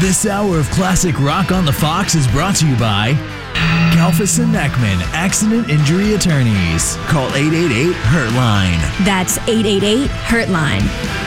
This hour of classic rock on the Fox is brought to you by Galfus and Neckman, Accident Injury Attorneys. Call 888-HURT-LINE. That's 888-HURT-LINE.